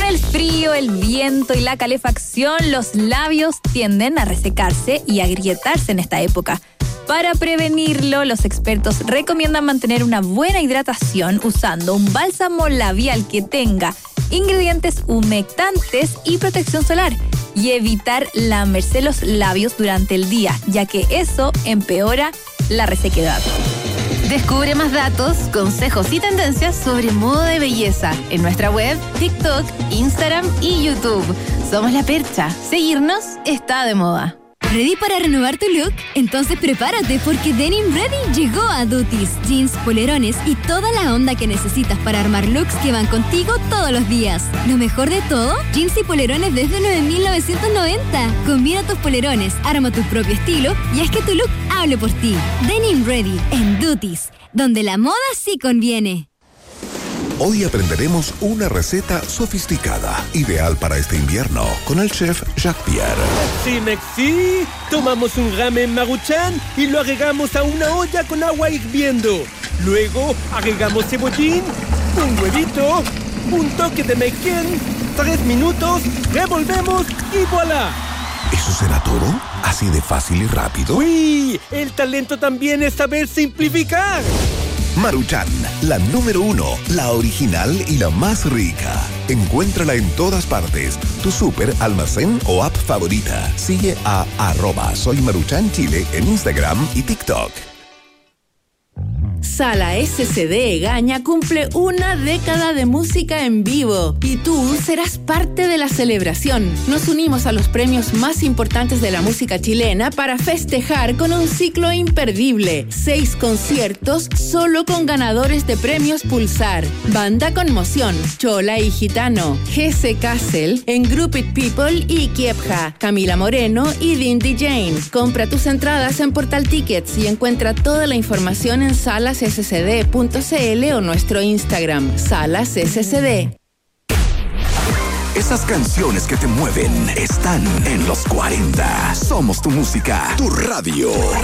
el frío, el viento y la calefacción, los labios tienden a resecarse y agrietarse en esta época. Para prevenirlo, los expertos recomiendan mantener una buena hidratación usando un bálsamo labial que tenga ingredientes humectantes y protección solar, y evitar lamerse los labios durante el día, ya que eso empeora la resequedad. Descubre más datos, consejos y tendencias sobre moda de belleza en nuestra web, TikTok, Instagram y YouTube. Somos La Percha. Seguirnos está de moda. ¿Ready para renovar tu look? Entonces prepárate porque Denim Ready llegó a Duties. Jeans, polerones y toda la onda que necesitas para armar looks que van contigo todos los días. Lo mejor de todo, jeans y polerones desde 9.990. Combina tus polerones, arma tu propio estilo y haz que tu look hable por ti. Denim Ready en Duties, donde la moda sí conviene. Hoy aprenderemos una receta sofisticada, ideal para este invierno, con el chef Jacques Pierre. Merci. Tomamos un ramen Maruchan y lo agregamos a una olla con agua hirviendo. Luego agregamos cebollín, un huevito, un toque de mexicán, 3 minutos, revolvemos y ¡voilà! ¿Eso será todo? ¿Así de fácil y rápido? ¡Uy! El talento también es saber simplificar. Maruchan, la número 1, la original y la más rica. Encuéntrala en todas partes, tu súper, almacén o app favorita. Sigue a @soymaruchanchile en Instagram y TikTok. Sala SCD Egaña cumple una década de música en vivo y tú serás parte de la celebración. Nos unimos a los premios más importantes de la música chilena para festejar con un ciclo imperdible. 6 conciertos solo con ganadores de premios Pulsar. Banda Conmoción, Chola y Gitano, Jesse Castle, En Group It People y Kiepja, Camila Moreno y Dindy Jane. Compra tus entradas en Portal Tickets y encuentra toda la información en salasscd.cl o nuestro Instagram, salasscd. Esas canciones que te mueven están en los 40. Somos tu música, tu radio.